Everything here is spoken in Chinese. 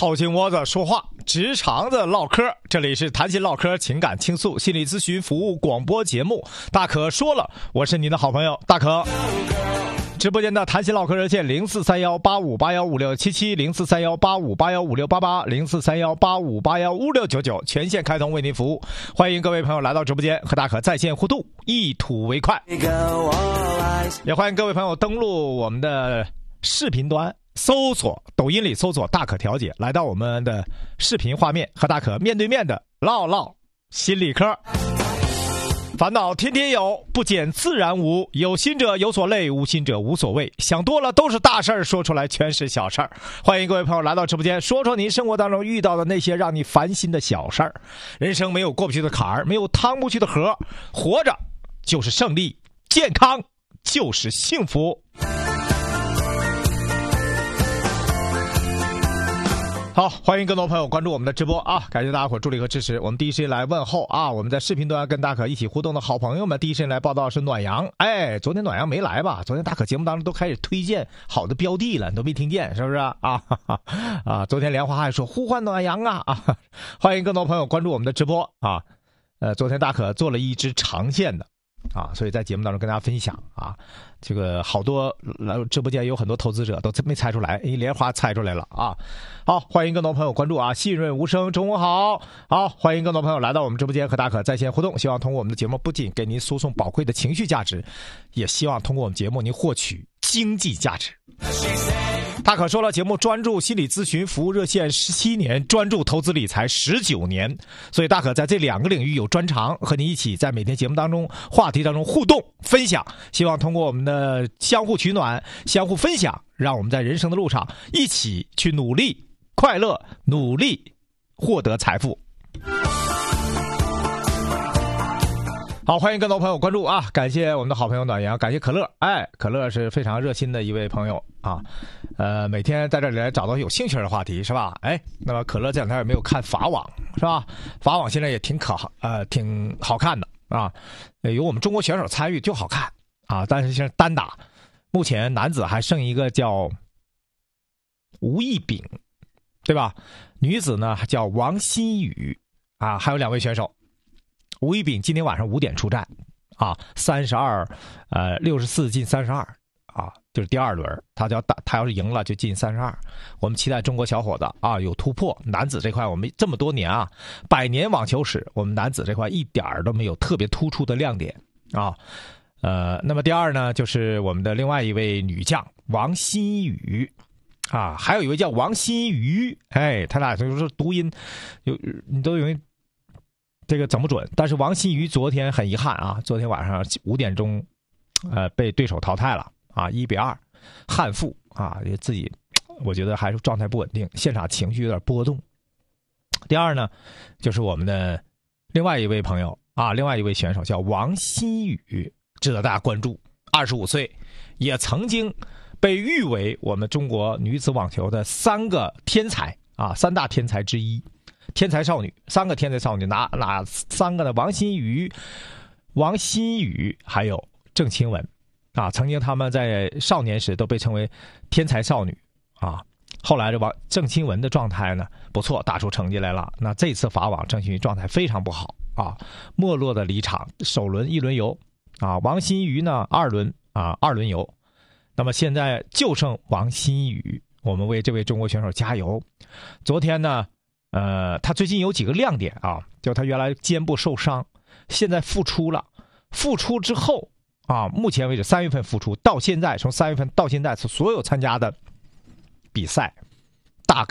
掏心窝子说话，直肠子唠嗑，这里是谈心唠嗑，情感倾诉，心理咨询服务广播节目。大可说了，我是您的好朋友大可。直播间的谈心唠嗑热线043185815677，043185815688，043185815699，全线开通为您服务。欢迎各位朋友来到直播间和大可在线互动，一吐为快。也欢迎各位朋友登录我们的视频端，搜索抖音里搜索大可调解，来到我们的视频画面，和大可面对面的唠唠心理科。烦恼天天有，不减自然无，有心者有所累，无心者无所谓，想多了都是大事儿，说出来全是小事儿。欢迎各位朋友来到直播间，说说您生活当中遇到的那些让你烦心的小事儿。人生没有过不去的坎儿，没有趟不去的河，活着就是胜利，健康就是幸福。好，欢迎更多朋友关注我们的直播啊！感谢大家伙助力和支持。我们第一时间来问候啊，我们在视频端跟大可一起互动的好朋友们，第一时间来报道是暖阳。哎，昨天暖阳没来吧？昨天大可节目当中都开始推荐好的标的了，你都没听见是不是啊？昨天莲花还说呼唤暖阳啊！欢迎更多朋友关注我们的直播啊！昨天大可做了一支长线的啊，所以在节目当中跟大家分享啊，这个好多来直播间有很多投资者都没猜出来，莲花猜出来了啊！好，欢迎更多朋友关注啊！细润无声，中午好，好，欢迎更多朋友来到我们直播间和大可在线互动。希望通过我们的节目，不仅给您输送宝贵的情绪价值，也希望通过我们节目您获取经济价值。大可说了，节目专注心理咨询服务热线17年，专注投资理财19年，所以大可在这两个领域有专长，和您一起在每天节目当中话题当中互动分享，希望通过我们的相互取暖相互分享，让我们在人生的路上一起去努力快乐，努力获得财富。好，欢迎更多朋友关注啊！感谢我们的好朋友暖阳，感谢可乐。哎，可乐是非常热心的一位朋友啊。每天在这里来找到有兴趣的话题是吧？哎，那么可乐这两天也没有看法网是吧？法网现在也挺好看的啊，有我们中国选手参与就好看啊。但是现在单打，目前男子还剩一个叫吴亦丙，对吧？女子呢叫王欣雨啊，还有两位选手。吴亦丙今天晚上5点出战啊，64进32啊，就是第二轮，他要是赢了就进32。我们期待中国小伙子啊有突破。男子这块我们这么多年啊，100年网球史，我们男子这块一点都没有特别突出的亮点啊。那么第二呢，就是我们的另外一位女将王欣雨啊，还有一位叫王欣瑜，哎，他俩就是读音你都容易这个整不准。但是王欣瑜昨天很遗憾啊，昨天晚上5点钟被对手淘汰了啊，1-2憾负啊，也自己我觉得还是状态不稳定，现场情绪有点波动。第二呢，就是我们的另外一位朋友啊，另外一位选手叫王欣雨，值得大家关注。25岁，也曾经被誉为我们中国女子网球的3个天才啊，3大天才之一。天才少女，3个天才少女，哪3个呢？王欣雨还有郑钦文啊，曾经他们在少年时都被称为天才少女啊。后来郑钦文的状态呢不错，打出成绩来了。那这次法网郑钦文状态非常不好啊，没落的离场，首轮1轮游啊。王欣雨呢2轮游。那么现在就剩王欣雨，我们为这位中国选手加油。昨天呢他最近有几个亮点啊，就他原来肩部受伤，现在复出了。复出之后啊，目前为止3月份复出到现在，从3月份到现在所有参加的比赛